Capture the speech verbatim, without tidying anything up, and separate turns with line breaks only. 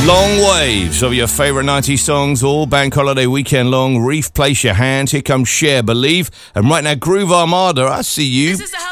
Long waves of your favourite nineties songs, all bank holiday weekend long. Reef, place your hand. Here comes Cher, Believe. And right now, Groove Armada, I see you.
This is the